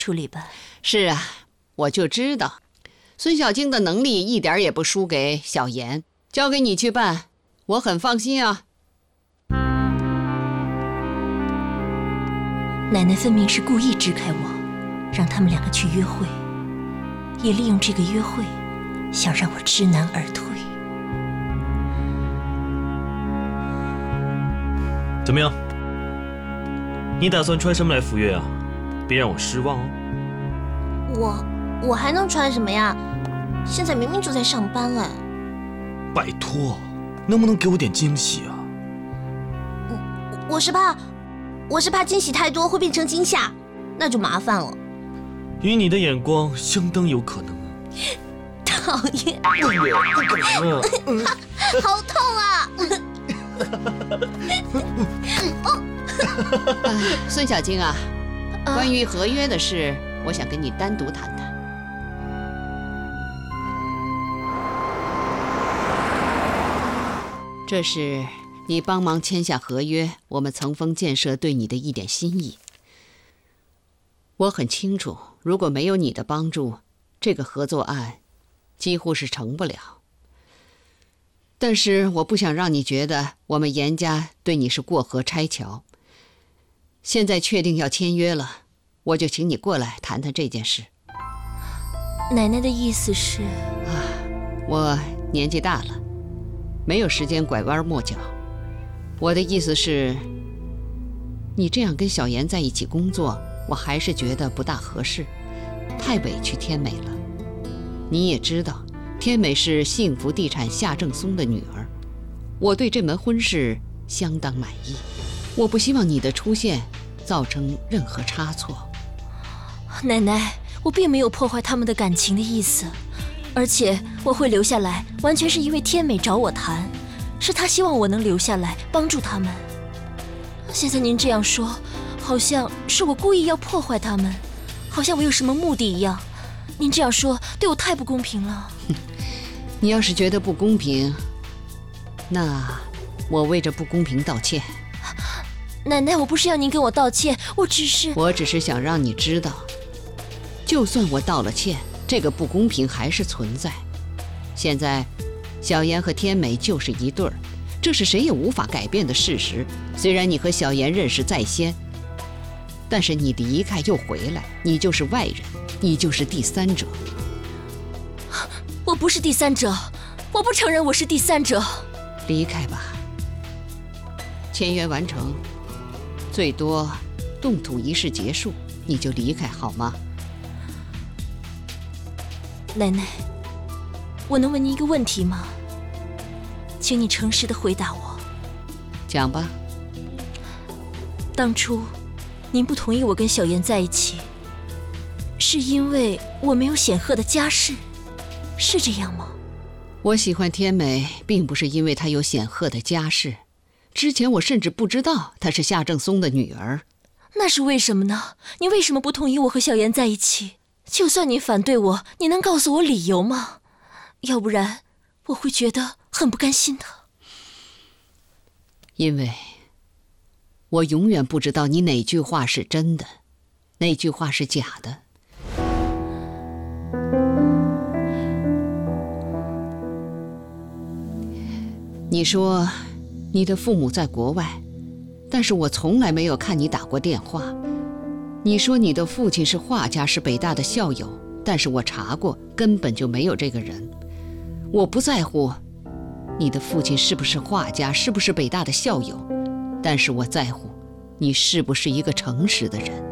处理吧。 是啊，我就知道，孙小晶的能力一点也不输给小妍，交给你去办，我很放心啊。 奶奶分明是故意支开我，让他们两个去约会，也利用这个约会，想让我知难而退。 怎么样？你打算穿什么来赴约啊？别让我失望哦。 我还能穿什么呀？现在明明就在上班哎。 拜托，能不能给我点惊喜啊？ 我是怕惊喜太多会变成惊吓，那就麻烦了。 以你的眼光，相当有可能。 讨厌！好痛啊！ 孙小晶啊，关于合约的事，我想跟你单独谈谈。这是你帮忙签下合约，我们层峰建设对你的一点心意。我很清楚，如果没有你的帮助，这个合作案几乎是成不了。但是我不想让你觉得我们严家对你是过河拆桥。现在确定要签约了，我就请你过来谈谈这件事。 奶奶的意思是？ 我年纪大了，没有时间拐弯抹角。我的意思是，你这样跟小妍在一起工作，我还是觉得不大合适，太委屈天美了。你也知道，天美是幸福地产夏正松的女儿，我对这门婚事相当满意。我不希望你的出现造成任何差错。 奶奶，我并没有破坏他们的感情的意思，而且我会留下来，完全是因为天美找我谈，是她希望我能留下来帮助他们。现在您这样说，好像是我故意要破坏他们，好像我有什么目的一样。您这样说对我太不公平了。 你要是觉得不公平，那我为这不公平道歉。 奶奶，我不是要您跟我道歉，我只是想让你知道，就算我道了歉，这个不公平还是存在。现在小妍和天美就是一对儿，这是谁也无法改变的事实。虽然你和小妍认识在先，但是你离开又回来，你就是外人，你就是第三者。 我不是第三者，我不承认我是第三者。 离开吧，签约完成，最多动土仪式结束，你就离开好吗？ 奶奶，我能问您一个问题吗？请你诚实地回答我。 讲吧。 当初您不同意我跟小妍在一起，是因为我没有显赫的家世，是这样吗？ 我喜欢天美，并不是因为她有显赫的家世，之前我甚至不知道她是夏正松的女儿。 那是为什么呢？你为什么不同意我和小妍在一起？就算你反对我，你能告诉我理由吗？要不然我会觉得很不甘心的。 因为我永远不知道你哪句话是真的，哪句话是假的。你说你的父母在国外，但是我从来没有看你打过电话。你说你的父亲是画家，是北大的校友，但是我查过，根本就没有这个人。我不在乎你的父亲是不是画家，是不是北大的校友，但是我在乎你是不是一个诚实的人。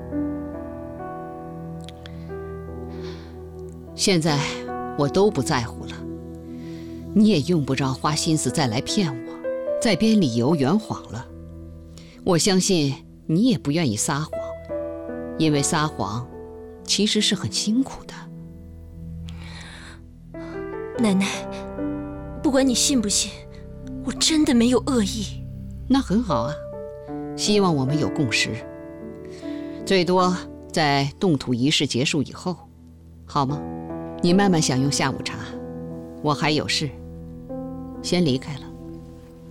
现在我都不在乎了，你也用不着花心思再来骗我，再编理由圆谎了。我相信你也不愿意撒谎，因为撒谎其实是很辛苦的。 奶奶，不管你信不信，我真的没有恶意。 那很好啊，希望我们有共识，最多在动土仪式结束以后，好吗？你慢慢享用下午茶，我还有事，先离开了。